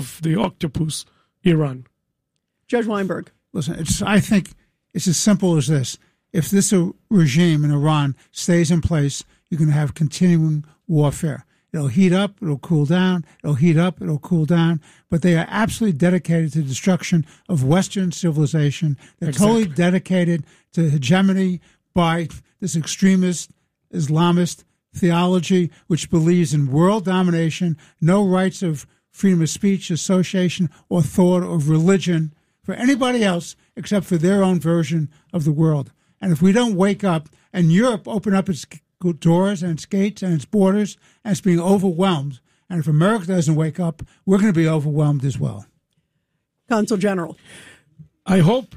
the octopus, Iran. Judge Weinberg. Listen, I think it's as simple as this. If this regime in Iran stays in place, you're going to have continuing warfare. It'll heat up, it'll cool down, it'll heat up, it'll cool down. But they are absolutely dedicated to the destruction of Western civilization. They're totally dedicated to hegemony by this extremist Islamist theology, which believes in world domination, no rights of freedom of speech, association, or thought, or religion for anybody else except for their own version of the world. And if we don't wake up, and Europe open up its doors and its gates and its borders, and it's being overwhelmed, and if America doesn't wake up, we're going to be overwhelmed as well. Consul General. I hope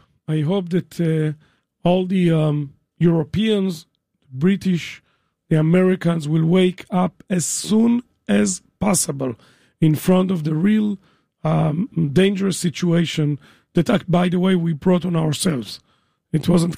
that all the Europeans, British, the Americans will wake up as soon as possible in front of the real dangerous situation that, by the way, we brought on ourselves. It wasn't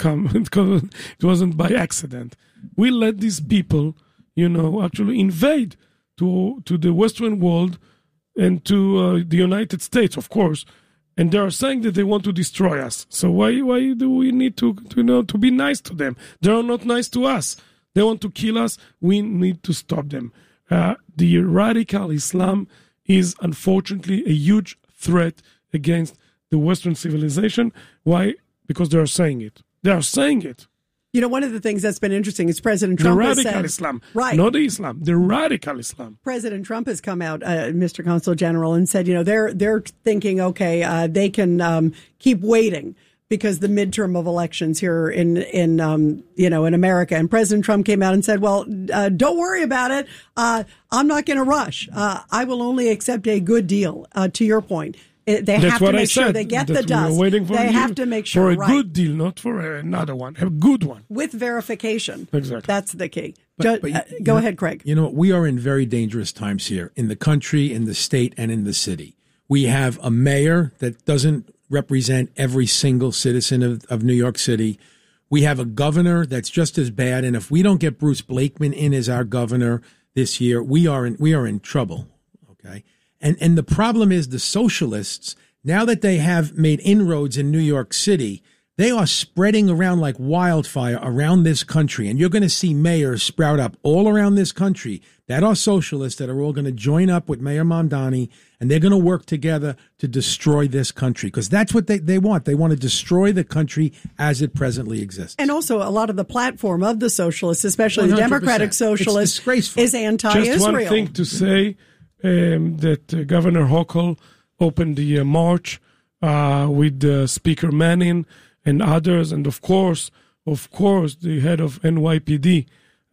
it wasn't by accident. We let these people, actually invade to the Western world and to the United States, of course. And they are saying that they want to destroy us. So why do we need to be nice to them? They are not nice to us. They want to kill us. We need to stop them. The radical Islam is unfortunately a huge threat against the Western civilization. Why? Because they are saying it. They are saying it. One of the things that's been interesting is President Trump has said... The radical Islam. Right. Not the Islam. The radical Islam. President Trump has come out, Mr. Consul General, and said, they're thinking, okay, they can keep waiting because the midterm of elections here in America. And President Trump came out and said, well, don't worry about it. I'm not going to rush. I will only accept a good deal, to your point. They have to make sure they get the dust. They have to make sure for a good deal, not for another one, a good one with verification. Exactly, that's the key. Go ahead, Craig. We are in very dangerous times here in the country, in the state, and in the city. We have a mayor that doesn't represent every single citizen of New York City. We have a governor that's just as bad, and if we don't get Bruce Blakeman in as our governor this year, we are in trouble. Okay. And the problem is the socialists, now that they have made inroads in New York City, they are spreading around like wildfire around this country. And you're going to see mayors sprout up all around this country that are socialists that are all going to join up with Mayor Mamdani, and they're going to work together to destroy this country because that's what they want. They want to destroy the country as it presently exists. And also a lot of the platform of the socialists, especially 100%. The Democratic Socialists, is anti-Israel. Just one thing to say. That Governor Hochul opened the march with Speaker Manning and others, and of course, the head of NYPD,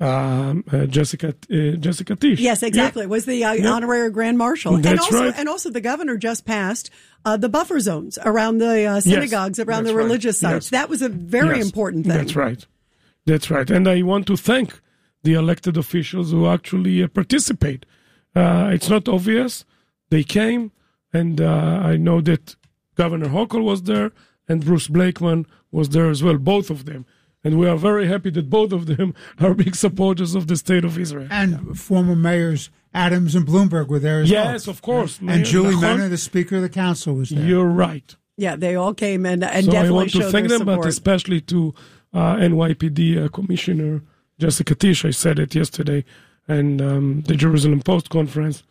Jessica Tisch. Yes, exactly. Was the honorary Grand Marshal. That's right. And also the governor just passed the buffer zones around the synagogues, around the religious sites. Yes. That was a very important thing. That's right. And I want to thank the elected officials who actually participate. It's not obvious. They came, and I know that Governor Hochul was there, and Bruce Blakeman was there as well, both of them. And we are very happy that both of them are big supporters of the State of Israel. And former mayors Adams and Bloomberg were there as well. Yes, of course. And Julie Mena, the Speaker of the Council, was there. You're right. Yeah, they all came and so definitely I want to showed thank their them, support. but especially to NYPD Commissioner Jessica Tisch. I said it yesterday. And the Jerusalem Post conference.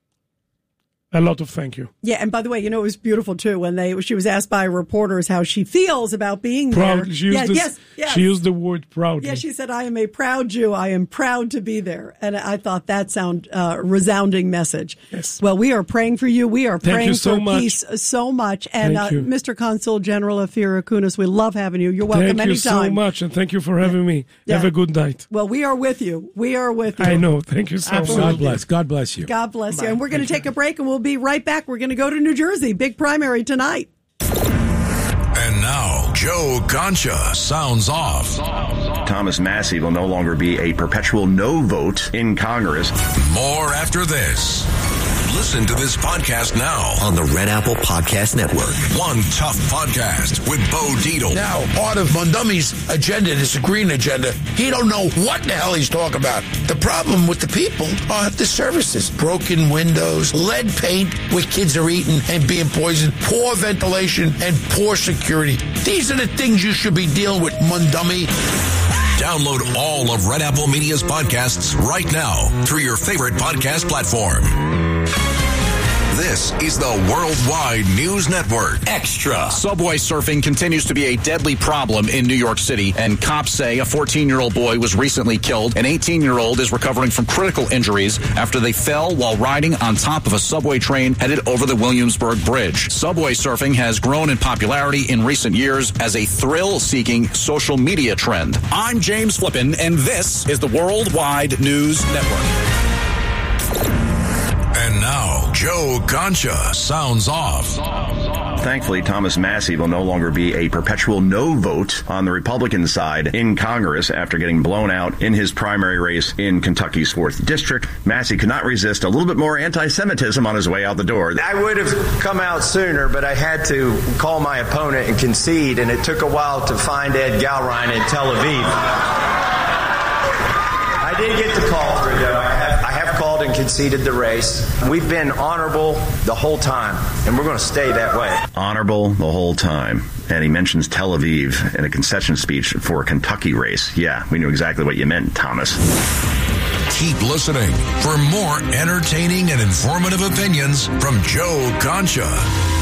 A lot of thank you. Yeah, and by the way, it was beautiful too when she was asked by reporters how she feels about being proud. there. She used the word proud. Yeah, she said, "I am a proud Jew. I am proud to be there." And I thought that sounded resounding message. Yes. Well, we are praying for you. We are praying so for peace so much. And Mr. Consul General Ophir Akunas, we love having you. You're welcome anytime. Thank you so much, and thank you for having me. Yeah. Have a good night. Well, we are with you. We are with you. I know. Thank you so much. God bless you. God bless you. And we're going to take a break, and we'll be right back. We're going to go to New Jersey. Big primary tonight. And now, Joe Concha sounds off. Thomas Massie will no longer be a perpetual no vote in Congress. More after this. Listen to this podcast now on the Red Apple Podcast Network. One Tough Podcast with Bo Dietl. Now, part of Mondomi's agenda, this green agenda, he don't know what the hell he's talking about. The problem with the people are the services. Broken windows, lead paint where kids are eating and being poisoned, poor ventilation, and poor security. These are the things you should be dealing with, Mondomi. Download all of Red Apple Media's podcasts right now through your favorite podcast platform. This is the Worldwide News Network. Extra. Subway surfing continues to be a deadly problem in New York City, and cops say a 14-year-old boy was recently killed. An 18-year-old is recovering from critical injuries after they fell while riding on top of a subway train headed over the Williamsburg Bridge. Subway surfing has grown in popularity in recent years as a thrill-seeking social media trend. I'm James Flippin, and this is the Worldwide News Network. And now, Joe Concha sounds off. Thankfully, Thomas Massie will no longer be a perpetual no vote on the Republican side in Congress after getting blown out in his primary race in Kentucky's 4th District. Massie could not resist a little bit more anti-Semitism on his way out the door. I would have come out sooner, but I had to call my opponent and concede, and it took a while to find Ed Galrein in Tel Aviv. I did get the call through, though. I have called and conceded the race. We've been honorable the whole time, and we're going to stay that way. Honorable the whole time. And he mentions Tel Aviv in a concession speech for a Kentucky race. Yeah, we knew exactly what you meant, Thomas. Keep listening for more entertaining and informative opinions from Joe Concha.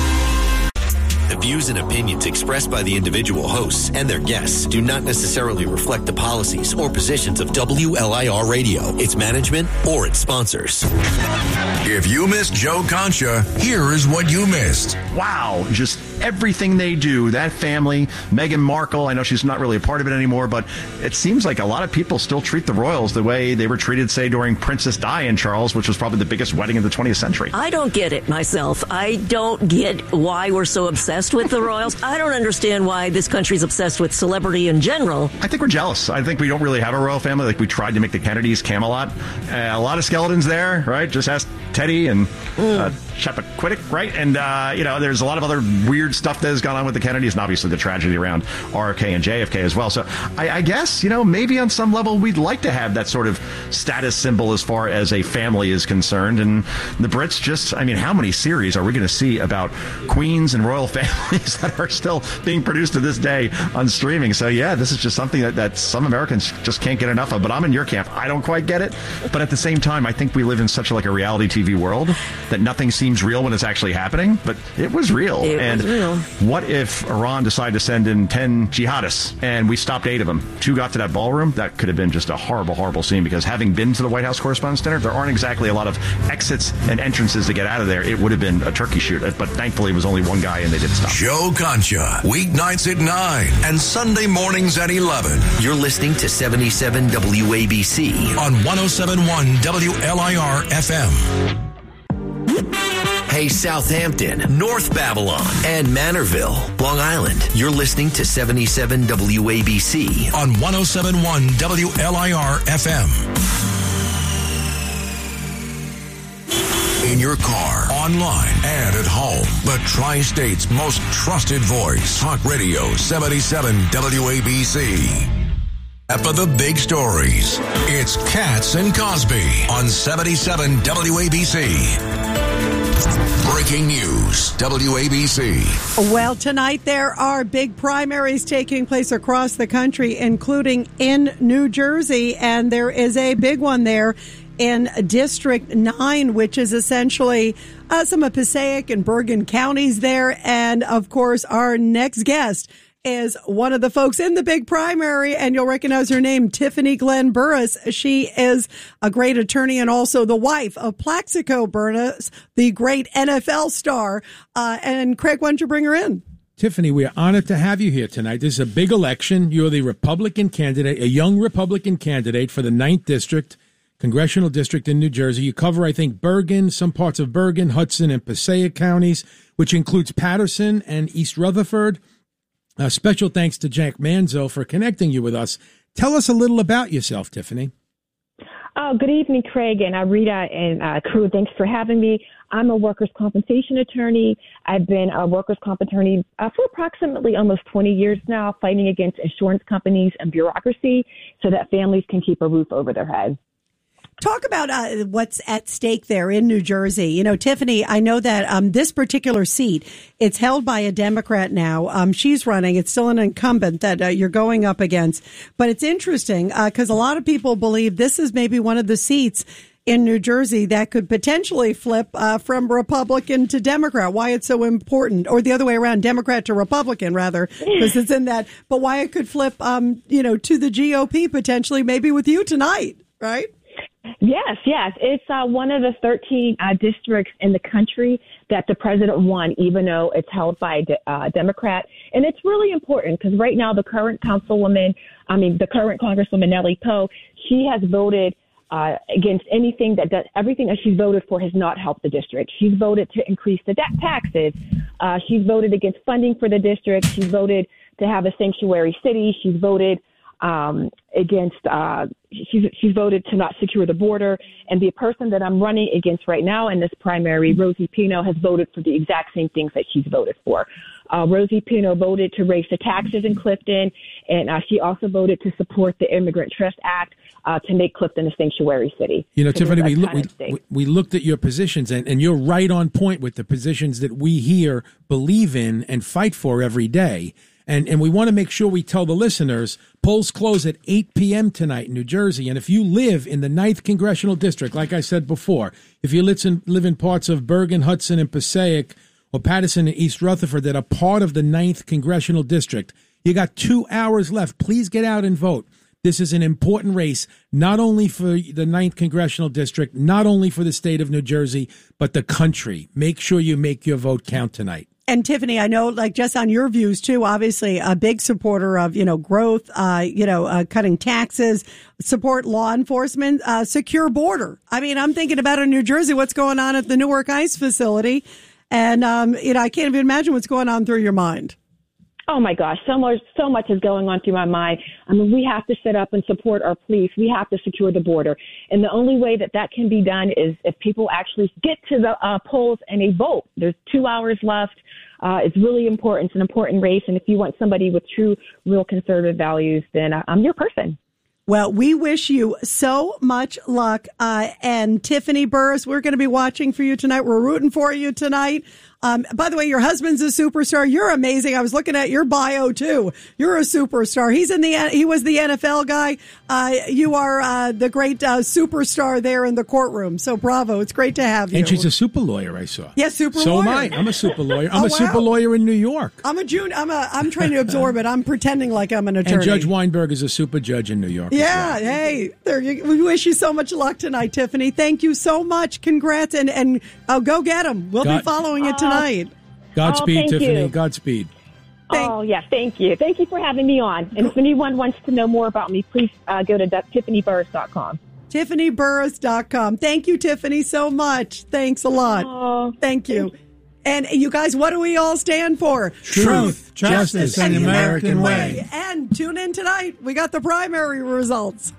The views and opinions expressed by the individual hosts and their guests do not necessarily reflect the policies or positions of WLIR Radio, its management, or its sponsors. If you missed Joe Concha, here is what you missed. Wow, just everything they do, that family, Meghan Markle, I know she's not really a part of it anymore, but it seems like a lot of people still treat the royals the way they were treated, say, during Princess Di and Charles, which was probably the biggest wedding of the 20th century. I don't get it myself. I don't get why we're so obsessed with the royals. I don't understand why this country's obsessed with celebrity in general. I think we're jealous. I think we don't really have a royal family like we tried to make the Kennedys Camelot. A lot of skeletons there, right? Just ask Teddy and Chappaquiddick, right? And, there's a lot of other weird stuff that has gone on with the Kennedys, and obviously the tragedy around RFK and JFK as well. So I guess, maybe on some level we'd like to have that sort of status symbol as far as a family is concerned. And the Brits just, how many series are we going to see about queens and royal families that are still being produced to this day on streaming? So yeah, this is just something that some Americans just can't get enough of. But I'm in your camp. I don't quite get it. But at the same time, I think we live in such a reality TV world that nothing seems real when it's actually happening. But it was real. It was real. What if Iran decided to send in 10 jihadists and we stopped 8 of them? 2 got to that ballroom. That could have been just a horrible, horrible scene, because having been to the White House Correspondents' Dinner, there aren't exactly a lot of exits and entrances to get out of there. It would have been a turkey shoot, but thankfully it was only one guy and they did stop. Joe Concha, weeknights at 9 and Sunday mornings at 11. You're listening to 77 WABC on 107.1 WLIR FM. Hey, Southampton, North Babylon, and Manorville, Long Island. You're listening to 77 WABC on 107.1 WLIR FM. In your car, online, and at home. The Tri-State's most trusted voice. Talk Radio 77 WABC. Up of the big stories. It's Katz and Cosby on 77 WABC. Breaking news, WABC. Well, tonight there are big primaries taking place across the country, including in New Jersey, and there is a big one there in District 9, which is essentially some of Passaic and Bergen counties there. And, of course, our next guest is one of the folks in the big primary, and you'll recognize her name, Tiffany Glenn Burris. She is a great attorney and also the wife of Plaxico Burris, the great NFL star. And Craig, why don't you bring her in? Tiffany, we are honored to have you here tonight. This is a big election. You're the Republican candidate, a young Republican candidate for the 9th District, Congressional District in New Jersey. You cover, I think, Bergen, some parts of Bergen, Hudson, and Passaic counties, which includes Patterson and East Rutherford. Special thanks to Jack Manzo for connecting you with us. Tell us a little about yourself, Tiffany. Oh, good evening, Craig and Rita and crew. Thanks for having me. I'm a workers' compensation attorney. I've been a workers' comp attorney for approximately almost 20 years now, fighting against insurance companies and bureaucracy so that families can keep a roof over their head. Talk about what's at stake there in New Jersey. You know, Tiffany, I know that this particular seat, it's held by a Democrat now. She's running. It's still an incumbent that you're going up against. But it's interesting because a lot of people believe this is maybe one of the seats in New Jersey that could potentially flip from Republican to Democrat. Why it's so important, or the other way around, Democrat to Republican, rather, because it's in that. But why it could flip, to the GOP potentially, maybe with you tonight, right? Yes. It's one of the 13 districts in the country that the president won, even though it's held by a Democrat. And it's really important because right now the current Congresswoman Nellie Poe, she has voted against anything that does, everything that she's voted for has not helped the district. She's voted to increase the taxes. She's voted against funding for the district. She's voted to have a sanctuary city. She's voted she's voted to not secure the border. And the person that I'm running against right now in this primary, Rosie Pino, has voted for the exact same things that she's voted for. Rosie Pino voted to raise the taxes in Clifton, and she also voted to support the Immigrant Trust Act to make Clifton a sanctuary city. You know, Tiffany, we looked at your positions, and you're right on point with the positions that we here believe in and fight for every day. And we want to make sure we tell the listeners, polls close at 8 p.m. tonight in New Jersey. And if you live in the 9th Congressional District, like I said before, if you live in parts of Bergen, Hudson, and Passaic, or Patterson and East Rutherford that are part of the 9th Congressional District, you got 2 hours left. Please get out and vote. This is an important race, not only for the 9th Congressional District, not only for the state of New Jersey, but the country. Make sure you make your vote count tonight. And Tiffany, I know, just on your views too, obviously a big supporter of, growth, cutting taxes, support law enforcement, secure border. I mean, I'm thinking about in New Jersey, what's going on at the Newark ICE facility. And, I can't even imagine what's going on through your mind. Oh my gosh, so much is going on through my mind. I mean, we have to set up and support our police. We have to secure the border. And the only way that can be done is if people actually get to the polls and they vote. There's 2 hours left. It's really important. It's an important race. And if you want somebody with true, real conservative values, then I'm your person. Well, we wish you so much luck. And Tiffany Burris, we're going to be watching for you tonight. We're rooting for you tonight. By the way, your husband's a superstar. You're amazing. I was looking at your bio too. You're a superstar. He was the NFL guy. You are the great superstar there in the courtroom. So bravo. It's great to have you. And she's a super lawyer, I saw. Yeah, super so lawyer. So am I. I'm a super lawyer. I'm a super lawyer in New York. I'm trying to absorb it. I'm pretending like I'm an attorney. And Judge Weinberg is a super judge in New York. Yeah. Well. Hey, we wish you so much luck tonight, Tiffany. Thank you so much. Congrats. And go get them. We'll be following it tonight. Godspeed, Tiffany. You. Godspeed. Thank you. Thank you for having me on. And if anyone wants to know more about me, please go to TiffanyBurris.com. TiffanyBurris.com. Thank you, Tiffany, so much. Thanks a lot. Thank you. And you guys, what do we all stand for? Truth, justice, and the American way. And tune in tonight. We got the primary results.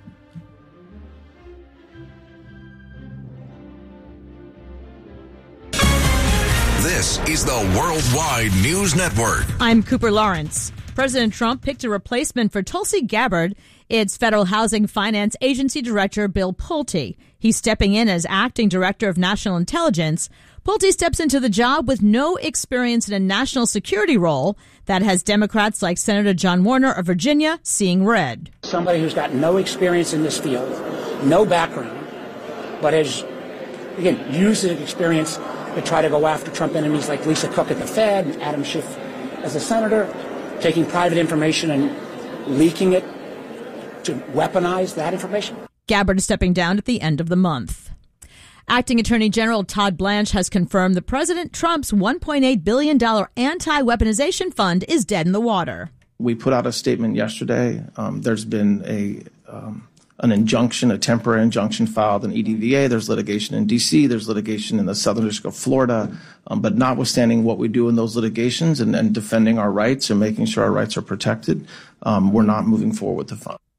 This is the Worldwide News Network. I'm Cooper Lawrence. President Trump picked a replacement for Tulsi Gabbard. It's Federal Housing Finance Agency Director Bill Pulte. He's stepping in as Acting Director of National Intelligence. Pulte steps into the job with no experience in a national security role that has Democrats like Senator John Warner of Virginia seeing red. Somebody who's got no experience in this field, no background, but has, again, used his experience to try to go after Trump enemies like Lisa Cook at the Fed and Adam Schiff as a senator, taking private information and leaking it to weaponize that information. Gabbard is stepping down at the end of the month. Acting Attorney General Todd Blanche has confirmed that President Trump's $1.8 billion anti-weaponization fund is dead in the water. We put out a statement yesterday. There's been an injunction, a temporary injunction filed in EDVA. There's litigation in D.C. There's litigation in the Southern District of Florida. But notwithstanding what we do in those litigations and defending our rights and making sure our rights are protected, we're not moving forward with the fund.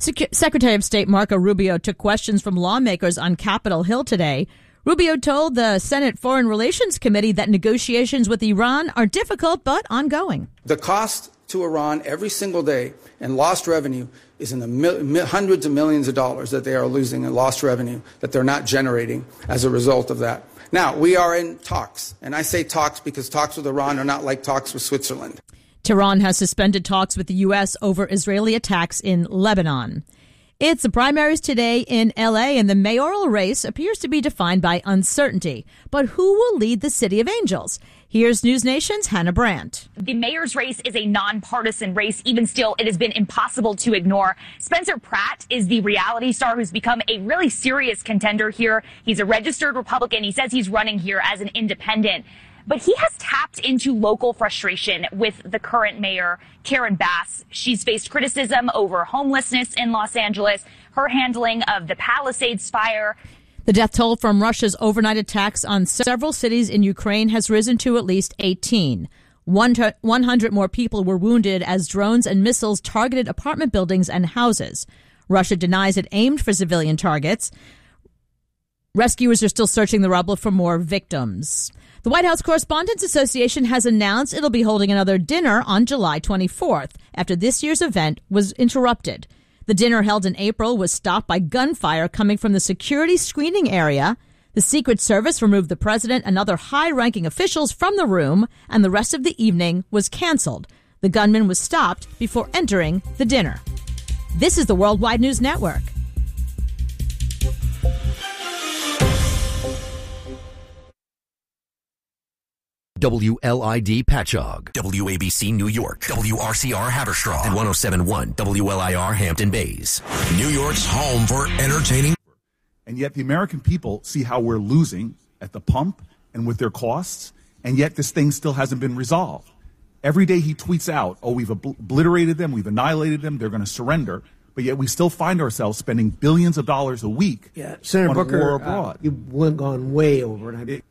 Secretary of State Marco Rubio took questions from lawmakers on Capitol Hill today. Rubio told the Senate Foreign Relations Committee that negotiations with Iran are difficult but ongoing. The cost to Iran every single day in lost revenue is in the hundreds of millions of dollars that they are losing in lost revenue that they're not generating as a result of that. Now, we are in talks, and I say talks because talks with Iran are not like talks with Switzerland. Tehran has suspended talks with the U.S. over Israeli attacks in Lebanon. It's the primaries today in L.A., and the mayoral race appears to be defined by uncertainty. But who will lead the City of Angels? Here's News Nation's Hannah Brandt. The mayor's race is a nonpartisan race. Even still, it has been impossible to ignore. Spencer Pratt is the reality star who's become a really serious contender here. He's a registered Republican. He says he's running here as an independent. But he has tapped into local frustration with the current mayor, Karen Bass. She's faced criticism over homelessness in Los Angeles, her handling of the Palisades fire. The death toll from Russia's overnight attacks on several cities in Ukraine has risen to at least 18. 100 more people were wounded as drones and missiles targeted apartment buildings and houses. Russia denies it aimed for civilian targets. Rescuers are still searching the rubble for more victims. The White House Correspondents Association has announced it'll be holding another dinner on July 24th after this year's event was interrupted. The dinner held in April was stopped by gunfire coming from the security screening area. The Secret Service removed the president and other high-ranking officials from the room, and the rest of the evening was canceled. The gunman was stopped before entering the dinner. This is the Worldwide News Network. WLID Patchogue, WABC New York, WRCR Haverstraw, and 107.1 WLIR Hampton Bays. New York's home for entertaining. And yet the American people see how we're losing at the pump and with their costs, and yet this thing still hasn't been resolved. Every day he tweets out, oh, we've obliterated them, we've annihilated them, they're going to surrender, but yet we still find ourselves spending billions of dollars a week Senator on Booker, a war abroad. You've gone way over it.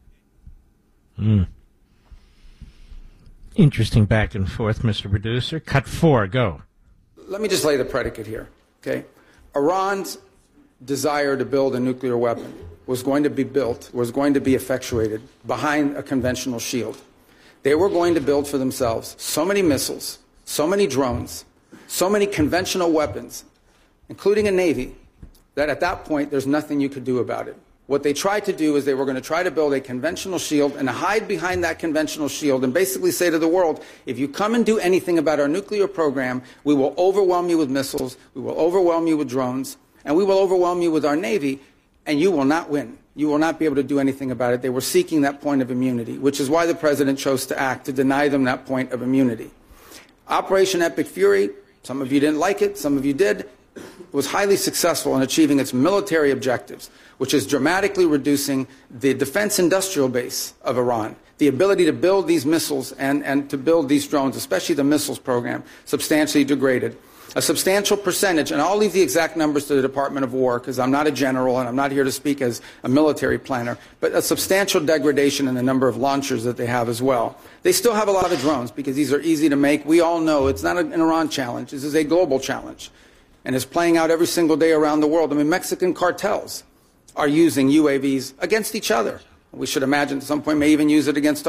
Interesting back and forth, Mr. Producer. Cut 4, go. Let me just lay the predicate here, okay? Iran's desire to build a nuclear weapon was going to be effectuated behind a conventional shield. They were going to build for themselves so many missiles, so many drones, so many conventional weapons, including a navy, that at that point there's nothing you could do about it. What they tried to do is they were going to try to build a conventional shield and hide behind that conventional shield and basically say to the world, if you come and do anything about our nuclear program, we will overwhelm you with missiles, we will overwhelm you with drones, and we will overwhelm you with our Navy, and you will not win. You will not be able to do anything about it. They were seeking that point of immunity, which is why the president chose to act, to deny them that point of immunity. Operation Epic Fury, some of you didn't like it, some of you did, was highly successful in achieving its military objectives, which is dramatically reducing the defense industrial base of Iran. The ability to build these missiles and to build these drones, especially the missiles program, substantially degraded. A substantial percentage, and I'll leave the exact numbers to the Department of War because I'm not a general and I'm not here to speak as a military planner, but a substantial degradation in the number of launchers that they have as well. They still have a lot of drones because these are easy to make. We all know it's not an Iran challenge. This is a global challenge. And it's playing out every single day around the world. I mean, Mexican cartels are using UAVs against each other. We should imagine at some point may even use it against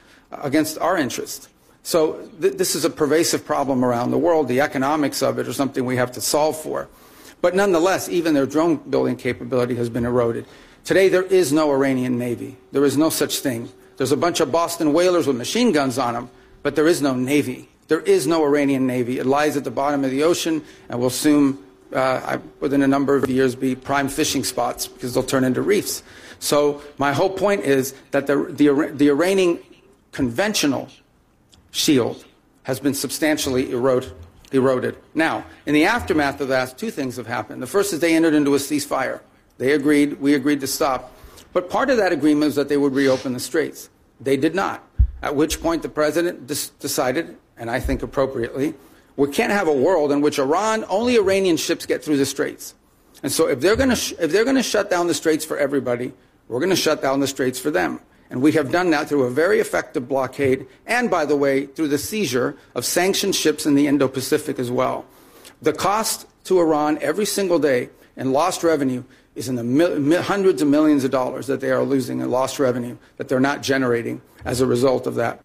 our interests. So this is a pervasive problem around the world. The economics of it are something we have to solve for. But nonetheless, even their drone building capability has been eroded. Today, there is no Iranian Navy. There is no such thing. There's a bunch of Boston whalers with machine guns on them, but there is no Navy. There is no Iranian Navy. It lies at the bottom of the ocean and will soon, within a number of years, be prime fishing spots because they'll turn into reefs. So my whole point is that the Iranian conventional shield has been substantially eroded. Now, in the aftermath of that, two things have happened. The first is they entered into a ceasefire. They agreed, we agreed to stop. But part of that agreement was that they would reopen the straits. They did not, at which point the president decided, and I think appropriately, we can't have a world in which only Iranian ships get through the straits. And so if they're going to shut down the straits for everybody, we're going to shut down the straits for them. And we have done that through a very effective blockade and, by the way, through the seizure of sanctioned ships in the Indo-Pacific as well. The cost to Iran every single day, and lost revenue is in the hundreds of millions of dollars that they are losing in lost revenue that they're not generating as a result of that.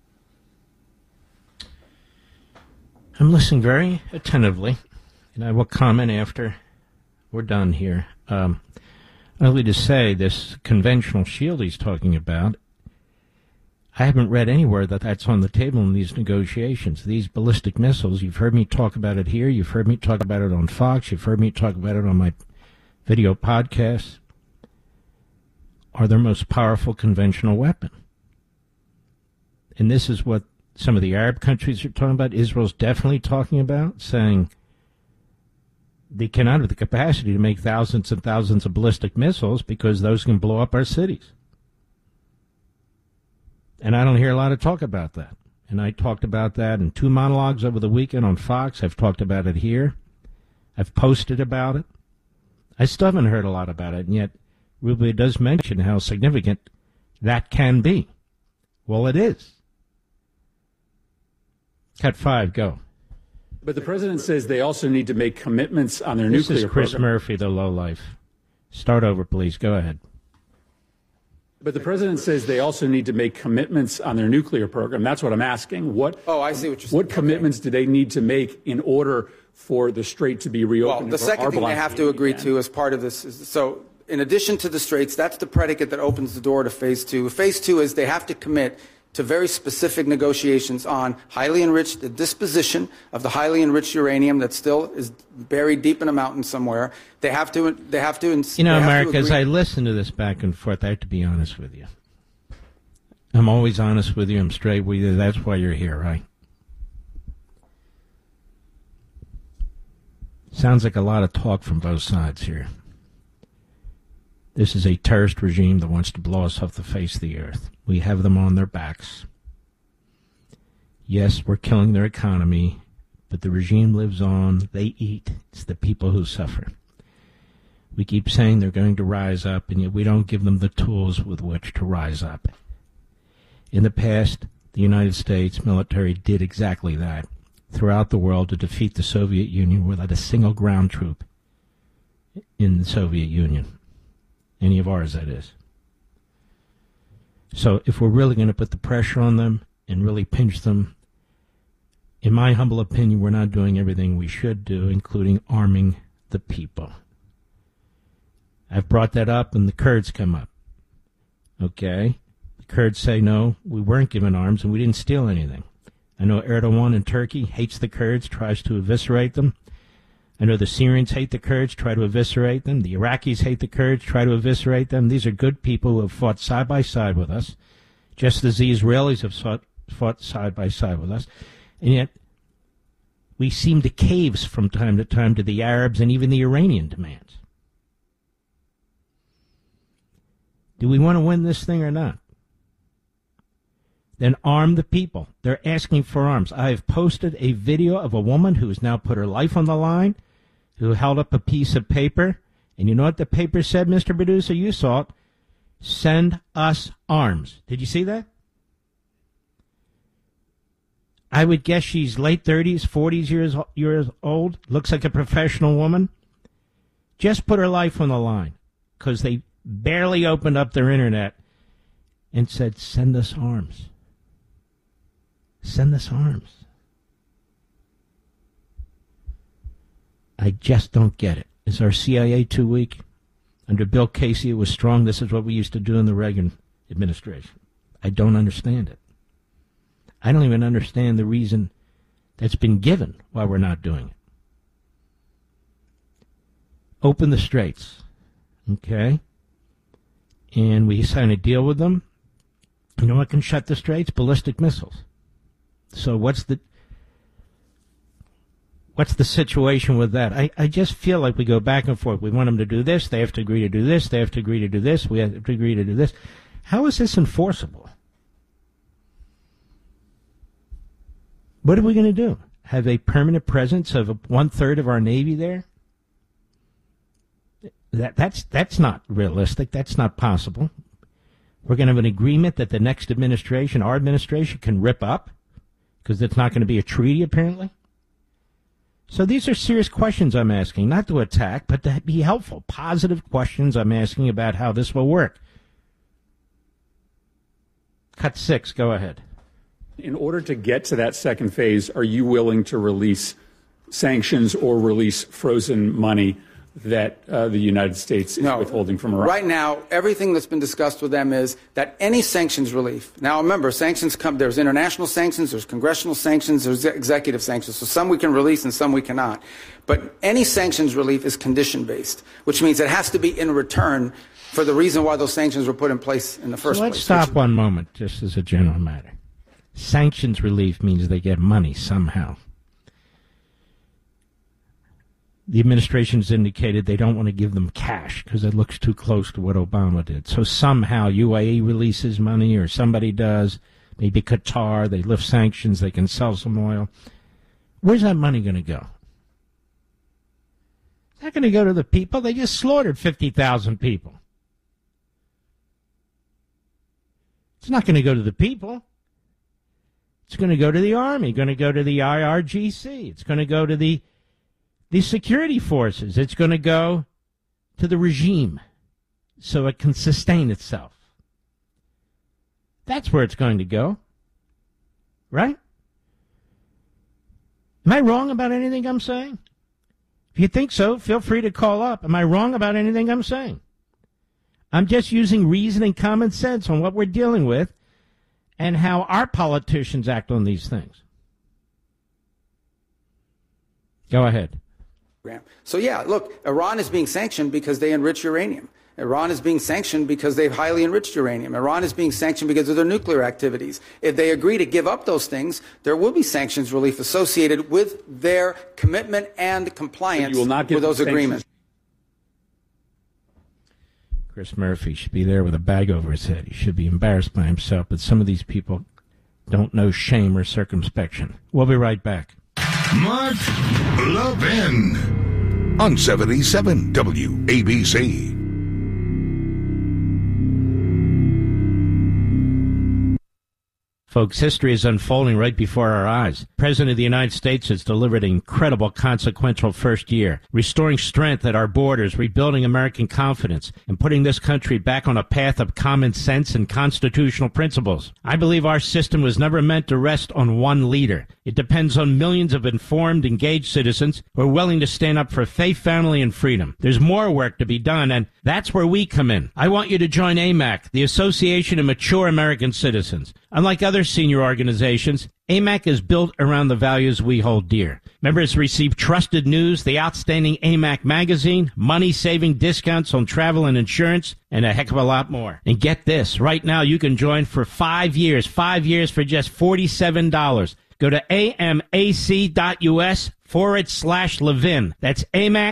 I'm listening very attentively, and I will comment after we're done here. Only to say this conventional shield he's talking about, I haven't read anywhere that that's on the table in these negotiations. These ballistic missiles, you've heard me talk about it here, you've heard me talk about it on Fox, you've heard me talk about it on my video podcasts, are their most powerful conventional weapon. And this is what some of the Arab countries are talking about, Israel's definitely talking about, saying they cannot have the capacity to make thousands and thousands of ballistic missiles because those can blow up our cities. And I don't hear a lot of talk about that. And I talked about that in 2 monologues over the weekend on Fox. I've talked about it here. I've posted about it. I still haven't heard a lot about it, and yet Rubio does mention how significant that can be. Well, it is. Cut 5, go. But the president says they also need to make commitments on their nuclear program. This is Chris Murphy, the lowlife. Start over, please. Go ahead. But the president says they also need to make commitments on their nuclear program. That's what I'm asking. I see what you're saying. What commitments do they need to make in order for the strait to be reopened? Well, the second thing they have to agree to as part of this is, so in addition to the straits, that's the predicate that opens the door to phase 2. Phase 2 is they have to commit to very specific negotiations on highly enriched, the disposition of the highly enriched uranium that still is buried deep in a mountain somewhere. They have to. You know, Mark, as I listen to this back and forth, I have to be honest with you. I'm always honest with you. I'm straight with you. That's why you're here, right? Sounds like a lot of talk from both sides here. This is a terrorist regime that wants to blow us off the face of the earth. We have them on their backs. Yes, we're killing their economy, but the regime lives on. They eat. It's the people who suffer. We keep saying they're going to rise up, and yet we don't give them the tools with which to rise up. In the past, the United States military did exactly that throughout the world to defeat the Soviet Union without a single ground troop in the Soviet Union. Any of ours, that is. So if we're really going to put the pressure on them and really pinch them, in my humble opinion, we're not doing everything we should do, including arming the people. I've brought that up, and the Kurds come up. Okay? The Kurds say, no, we weren't given arms, and we didn't steal anything. I know Erdogan in Turkey hates the Kurds, tries to eviscerate them. I know the Syrians hate the Kurds, try to eviscerate them. The Iraqis hate the Kurds, try to eviscerate them. These are good people who have fought side by side with us, just as the Israelis have fought side by side with us. And yet, we seem to cave from time to time to the Arabs and even the Iranian demands. Do we want to win this thing or not? Then arm the people. They're asking for arms. I have posted a video of a woman who has now put her life on the line, who held up a piece of paper. And you know what the paper said, Mr. Producer? You saw it. Send us arms. Did you see that? I would guess she's late 30s, 40s years old. Looks like a professional woman. Just put her life on the line because they barely opened up their internet and said, send us arms. Send us arms. I just don't get it. Is our CIA too weak? Under Bill Casey, it was strong. This is what we used to do in the Reagan administration. I don't understand it. I don't even understand the reason that's been given why we're not doing it. Open the straits, okay? And we sign a deal with them. You know what can shut the straits? Ballistic missiles. So what's the situation with that? I just feel like we go back and forth. We want them to do this. They have to agree to do this. They have to agree to do this. We have to agree to do this. How is this enforceable? What are we going to do? Have a permanent presence of 1/3 of our Navy there? That's not realistic. That's not possible. We're going to have an agreement that the next administration, our administration, can rip up because it's not going to be a treaty, apparently. So these are serious questions I'm asking, not to attack, but to be helpful. Positive questions I'm asking about how this will work. Cut 6, go ahead. In order to get to that second phase, are you willing to release sanctions or release frozen money that the United States is withholding from Iran? Right now, everything that's been discussed with them is that any sanctions relief. Now, remember, sanctions come. There's international sanctions, there's congressional sanctions, there's executive sanctions. So some we can release and some we cannot. But any sanctions relief is condition-based, which means it has to be in return for the reason why those sanctions were put in place in the first place. Let's stop one moment, just as a general matter. Sanctions relief means they get money somehow. The administration's indicated they don't want to give them cash because it looks too close to what Obama did. So somehow UAE releases money, or somebody does, maybe Qatar, they lift sanctions, they can sell some oil. Where's that money going to go? It's not going to go to the people. They just slaughtered 50,000 people. It's not going to go to the people. It's going to go to the Army, going to go to the IRGC. It's going to go to the security forces. It's going to go to the regime so it can sustain itself. That's where it's going to go. Right? Am I wrong about anything I'm saying? If you think so, feel free to call up. Am I wrong about anything I'm saying? I'm just using reason and common sense on what we're dealing with and how our politicians act on these things. Go ahead. So, yeah, look, Iran is being sanctioned because they enrich uranium. Iran is being sanctioned because they've highly enriched uranium. Iran is being sanctioned because of their nuclear activities. If they agree to give up those things, there will be sanctions relief associated with their commitment and compliance with those agreements. Chris Murphy should be there with a bag over his head. He should be embarrassed by himself, but some of these people don't know shame or circumspection. We'll be right back. Mark Levin on 77 WABC. Folks, history is unfolding right before our eyes. The President of the United States has delivered an incredible, consequential first year, restoring strength at our borders, rebuilding American confidence, and putting this country back on a path of common sense and constitutional principles. I believe our system was never meant to rest on one leader. It depends on millions of informed, engaged citizens who are willing to stand up for faith, family, and freedom. There's more work to be done, and that's where we come in. I want you to join AMAC, the Association of Mature American Citizens. Unlike other senior organizations, AMAC is built around the values we hold dear. Members receive trusted news, the outstanding AMAC magazine, money-saving discounts on travel and insurance, and a heck of a lot more. And get this, right now you can join for 5 years for just $47. Go to amac.us/Levin. That's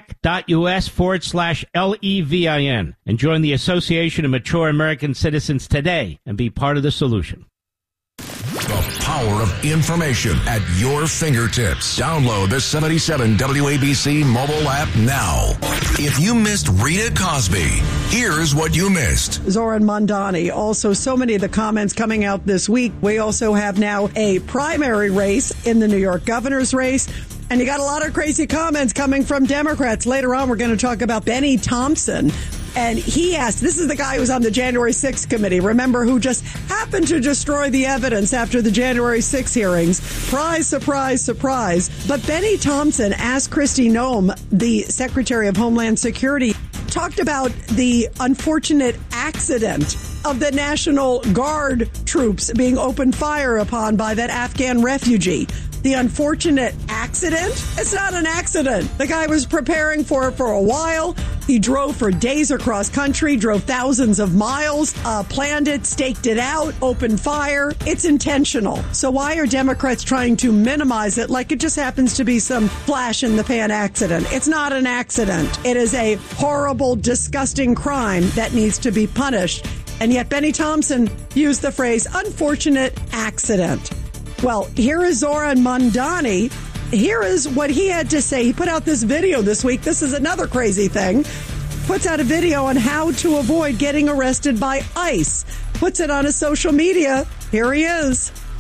amac.us/LEVIN. And join the Association of Mature American Citizens today and be part of the solution. The power of information at your fingertips. Download the 77 WABC mobile app now. If you missed Rita Cosby, here's what you missed. Zoran Mondani. Also, so many of the comments coming out this week. We also have now a primary race in the New York governor's race. And you got a lot of crazy comments coming from Democrats. Later on, we're going to talk about Benny Thompson. And he asked, this is the guy who was on the January 6th committee, remember, who just happened to destroy the evidence after the January 6th hearings. Surprise, surprise, surprise. But Benny Thompson asked Kristi Noem, the Secretary of Homeland Security, talked about the unfortunate accident of the National Guard troops being opened fire upon by that Afghan refugee. The unfortunate accident? It's not an accident. The guy was preparing for it for a while. He drove for days across country, drove thousands of miles, planned it, staked it out, opened fire. It's intentional. So why are Democrats trying to minimize it like it just happens to be some flash in the pan accident? It's not an accident. It is a horrible, disgusting crime that needs to be punished. And yet Benny Thompson used the phrase unfortunate accident. Well, here is Zoran Mondani. Here is what he had to say. He put out this video this week. This is another crazy thing. Puts out a video on how to avoid getting arrested by ICE. Puts it on his social media. Here he is.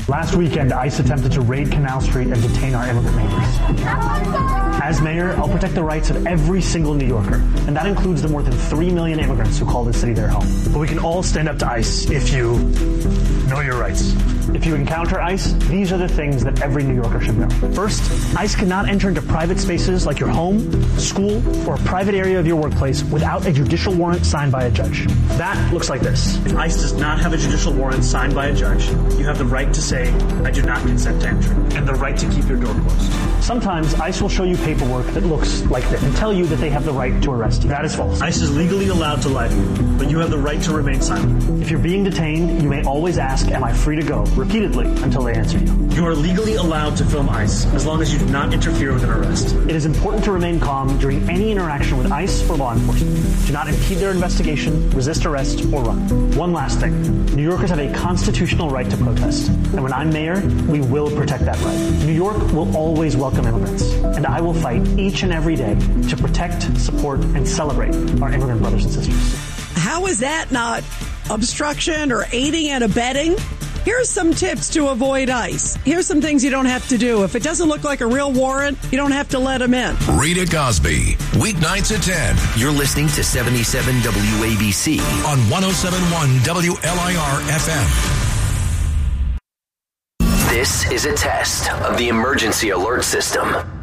Last weekend, ICE attempted to raid Canal Street and detain our immigrant neighbors. As mayor, I'll protect the rights of every single New Yorker, and that includes the more than 3 million immigrants who call this city their home. But we can all stand up to ICE if you know your rights. If you encounter ICE, these are the things that every New Yorker should know. First, ICE cannot enter into private spaces like your home, school, or a private area of your workplace without a judicial warrant signed by a judge. That looks like this. If ICE does not have a judicial warrant signed by a judge, you have the right to say, I do not consent to entry, and the right to keep your door closed. Sometimes ICE will show you paperwork that looks like this and tell you that they have the right to arrest you. That is false. ICE is legally allowed to lie to you, but you have the right to remain silent. If you're being detained, you may always ask, am I free to go? Repeatedly until they answer you. You are legally allowed to film ICE as long as you do not interfere with an arrest. It is important to remain calm during any interaction with ICE or law enforcement. Do not impede their investigation, resist arrest, or run. One last thing. New Yorkers have a constitutional right to protest. And when I'm mayor, we will protect that right. New York will always welcome immigrants. And I will fight each and every day to protect, support, and celebrate our immigrant brothers and sisters. How is that not obstruction or aiding and abetting? Here's some tips to avoid ICE. Here's some things you don't have to do. If it doesn't look like a real warrant, you don't have to let them in. Rita Cosby, weeknights at 10. You're listening to 77 WABC on 107.1 WLIR FM. This is a test of the emergency alert system.